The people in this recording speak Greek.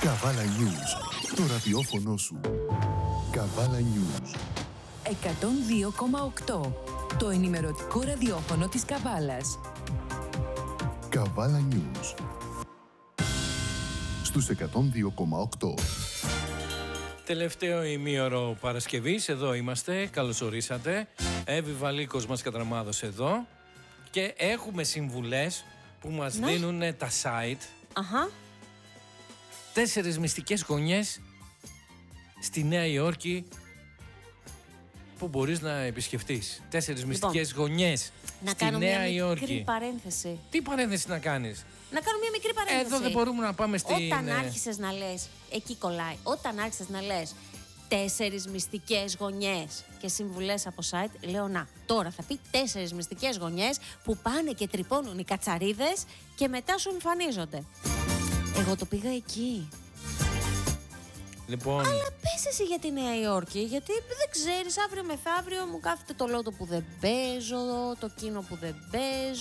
Καβάλα News. Το ραδιόφωνο σου. Καβάλα News. 102,8. Το ενημερωτικό ραδιόφωνο της Καβάλας. Καβάλα News. Στους 102,8. Τελευταίο ημίωρο Παρασκευής, εδώ είμαστε, καλώς ορίσατε. Εύη Βαλίκος μας κατραμάδωσε εδώ και έχουμε συμβουλές που μας δίνουν τα site. Αχα. 4 μυστικές γωνιές στη Νέα Υόρκη που μπορείς να επισκεφτείς. 4 μυστικές γωνιές στη Νέα Υόρκη. Να κάνω μια μικρή παρένθεση. Τι παρένθεση να κάνεις? Να κάνω μια μικρή παρένθεση. Εδώ δεν μπορούμε να πάμε στην... Όταν άρχισες να λες, εκεί κολλάει, όταν άρχισες να λες 4 μυστικές γωνιές και συμβουλές από site, λέω να, τώρα θα πει 4 μυστικές γωνιές που πάνε και τρυπώνουν οι κατσαρίδες και μετά σου εμφανίζονται. Εγώ το πήγα εκεί. Λοιπόν... Αλλά πες εσύ για τη Νέα Υόρκη, γιατί δεν ξέρεις, αύριο μεθαύριο μου κάθεται το λότο που δεν παίζω, το κίνο που δεν παίζω.